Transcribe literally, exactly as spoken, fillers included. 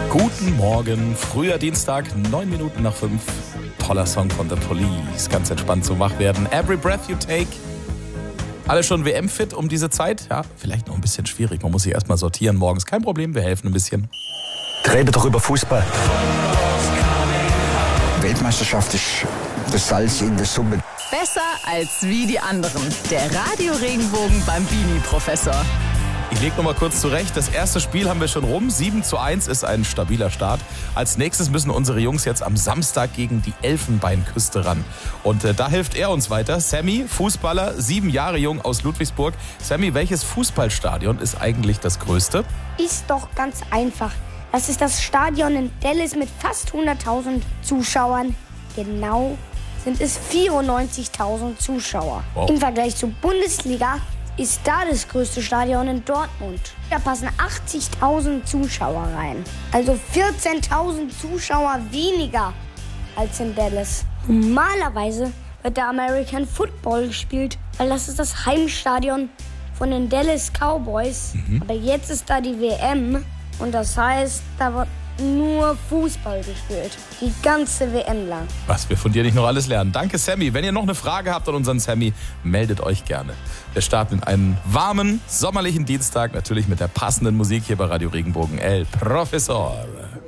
Guten Morgen, früher Dienstag, neun Minuten nach fünf. Toller Song von The Police, ganz entspannt zum Wachwerden. Every Breath You Take. Alle schon W M-fit um diese Zeit? Ja, vielleicht noch ein bisschen schwierig. Man muss sich erstmal sortieren morgens. Kein Problem, wir helfen ein bisschen. Rede doch über Fußball. Weltmeisterschaft ist das Salz in der Suppe. Besser als wie die anderen. Der Radio-Regenbogen Bambini-Professor. Ich lege noch mal kurz zurecht. Das erste Spiel haben wir schon rum. sieben zu eins ist ein stabiler Start. Als nächstes müssen unsere Jungs jetzt am Samstag gegen die Elfenbeinküste ran. Und äh, da hilft er uns weiter. Sammy, Fußballer, sieben Jahre jung aus Ludwigsburg. Sammy, welches Fußballstadion ist eigentlich das größte? Ist doch ganz einfach. Das ist das Stadion in Dallas mit fast hunderttausend Zuschauern. Genau sind es vierundneunzigtausend Zuschauer. Wow. Im Vergleich zur Bundesliga ist da das größte Stadion in Dortmund. Da passen achtzigtausend Zuschauer rein. Also vierzehntausend Zuschauer weniger als in Dallas. Normalerweise wird der American Football gespielt, weil das ist das Heimstadion von den Dallas Cowboys. Mhm. Aber jetzt ist da die W M und das heißt, da wird nur Fußball gespielt. Die ganze W M lang. Was wir von dir nicht noch alles lernen. Danke, Sammy. Wenn ihr noch eine Frage habt an unseren Sammy, meldet euch gerne. Wir starten in einen warmen, sommerlichen Dienstag. Natürlich mit der passenden Musik hier bei Radio Regenbogen. El Professor.